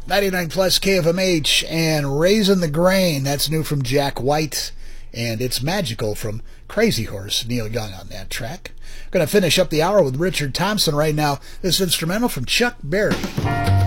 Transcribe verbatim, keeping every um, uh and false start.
ninety-nine plus K F M H and Raisin the Grain. That's new from Jack White. And It's Magical from Crazy Horse. Neil Young on that track. Going to finish up the hour with Richard Thompson right now. This instrumental from Chuck Berry.